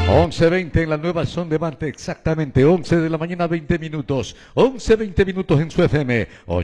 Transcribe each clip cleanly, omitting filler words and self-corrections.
11:20 en la nueva Son de Marte, exactamente 11 de la mañana, 20 minutos. 11:20 minutos en su FM,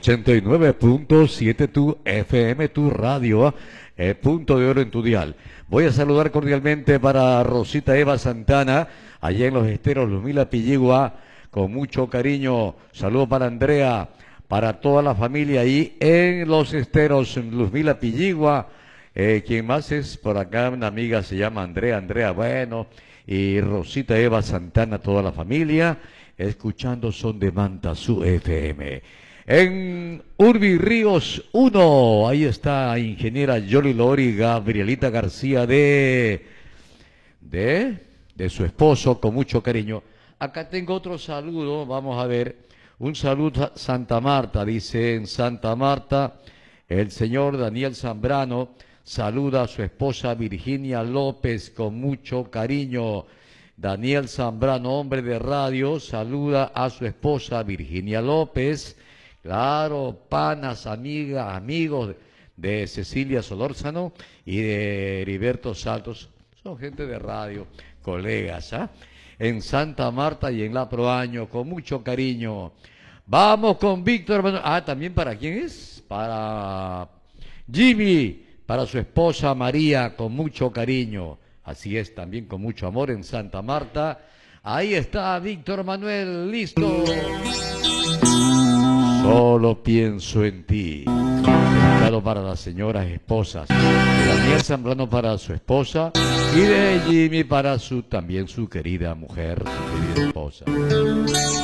89.7 tu FM, tu radio, punto de oro en tu dial. Voy a saludar cordialmente para Rosita Eva Santana, allá en Los Esteros, Luzmila Pilligua, con mucho cariño. Saludo para Andrea, para toda la familia ahí en Los Esteros, Luzmila Pilligua. ¿Quién más es? Por acá una amiga se llama Andrea, bueno, y Rosita Eva Santana, toda la familia, escuchando Son de Manta, su FM. En Urbi Ríos 1, ahí está ingeniera Yoli Lori, Gabrielita García de su esposo, con mucho cariño. Acá tengo otro saludo, vamos a ver, un saludo a Santa Marta, dice en Santa Marta, el señor Daniel Zambrano saluda a su esposa Virginia López con mucho cariño. Daniel Zambrano, hombre de radio, saluda a su esposa Virginia López. Claro, panas, amigas, amigos de Cecilia Solórzano y de Heriberto Saltos. Son gente de radio, colegas, ¿ah? En Santa Marta y en La Proaño, con mucho cariño. Vamos con Víctor Manuel. Ah, ¿también para quién es? Para Jimmy, para su esposa María, con mucho cariño. Así es, también con mucho amor en Santa Marta. Ahí está Víctor Manuel, listo. Solo pienso en ti. Dedicado para las señoras esposas. De Daniel Zambrano para su esposa y de Jimmy para también su querida mujer, su querida esposa.